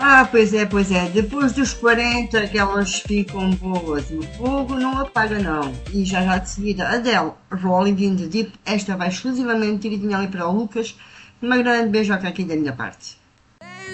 Pois é. Depois dos 40 que elas ficam boas. O fogo não apaga, não. E já de seguida, Adele, Rolling in the Deep. Esta vai exclusivamente direitinho ali para o Lucas. Uma grande beijoca aqui da minha parte.